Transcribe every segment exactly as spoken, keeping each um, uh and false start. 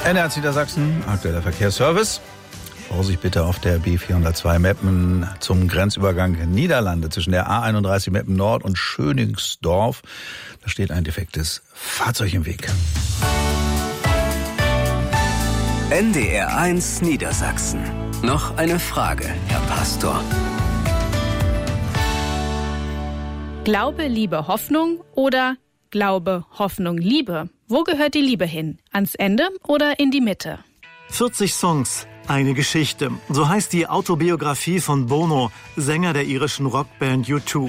N R Niedersachsen, aktueller Verkehrsservice. Vorsicht bitte auf der B vierhundertzwei Meppen zum Grenzübergang Niederlande zwischen der A einunddreißig Meppen Nord und Schöningsdorf. Da steht ein defektes Fahrzeug im Weg. N D R eins Niedersachsen. Noch eine Frage, Herr Pastor. Glaube, Liebe, Hoffnung oder Glaube, Hoffnung, Liebe? Wo gehört die Liebe hin? Ans Ende oder in die Mitte? vierzig Songs, eine Geschichte. So heißt die Autobiografie von Bono, Sänger der irischen Rockband U zwei.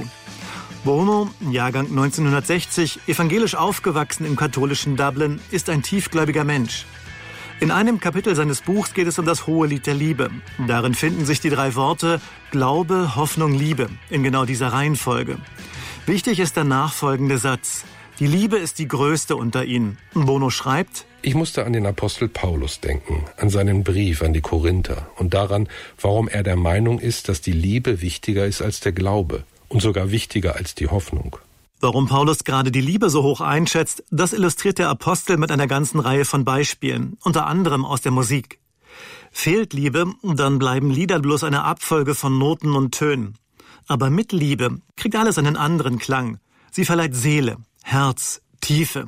Bono, Jahrgang neunzehnhundertsechzig, evangelisch aufgewachsen im katholischen Dublin, ist ein tiefgläubiger Mensch. In einem Kapitel seines Buchs geht es um das Hohelied der Liebe. Darin finden sich die drei Worte Glaube, Hoffnung, Liebe in genau dieser Reihenfolge. Wichtig ist der nachfolgende Satz. Die Liebe ist die größte unter ihnen. Bono schreibt: Ich musste an den Apostel Paulus denken, an seinen Brief an die Korinther und daran, warum er der Meinung ist, dass die Liebe wichtiger ist als der Glaube und sogar wichtiger als die Hoffnung. Warum Paulus gerade die Liebe so hoch einschätzt, das illustriert der Apostel mit einer ganzen Reihe von Beispielen, unter anderem aus der Musik. Fehlt Liebe, dann bleiben Lieder bloß eine Abfolge von Noten und Tönen. Aber mit Liebe kriegt alles einen anderen Klang. Sie verleiht Seele, Herz, Tiefe.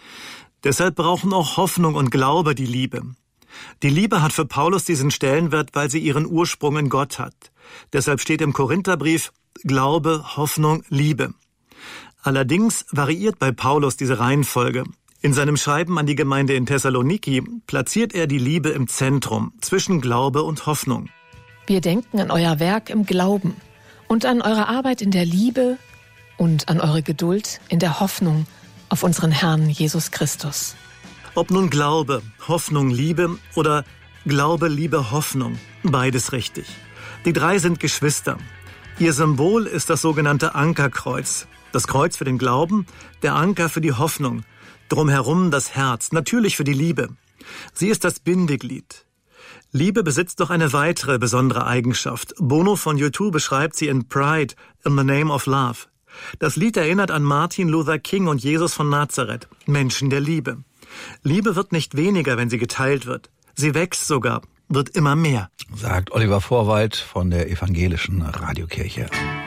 Deshalb brauchen auch Hoffnung und Glaube die Liebe. Die Liebe hat für Paulus diesen Stellenwert, weil sie ihren Ursprung in Gott hat. Deshalb steht im Korintherbrief Glaube, Hoffnung, Liebe. Allerdings variiert bei Paulus diese Reihenfolge. In seinem Schreiben an die Gemeinde in Thessaloniki platziert er die Liebe im Zentrum, zwischen Glaube und Hoffnung. Wir denken an euer Werk im Glauben und an eure Arbeit in der Liebe und an eure Geduld in der Hoffnung auf unseren Herrn Jesus Christus. Ob nun Glaube, Hoffnung, Liebe oder Glaube, Liebe, Hoffnung, beides richtig. Die drei sind Geschwister. Ihr Symbol ist das sogenannte Ankerkreuz. Das Kreuz für den Glauben, der Anker für die Hoffnung. Drumherum das Herz, natürlich für die Liebe. Sie ist das Bindeglied. Liebe besitzt noch eine weitere besondere Eigenschaft. Bono von U zwei beschreibt sie in Pride, in the Name of Love. Das Lied erinnert an Martin Luther King und Jesus von Nazareth, Menschen der Liebe. Liebe wird nicht weniger, wenn sie geteilt wird. Sie wächst sogar, wird immer mehr. Sagt Oliver Vorwald von der Evangelischen Radiokirche.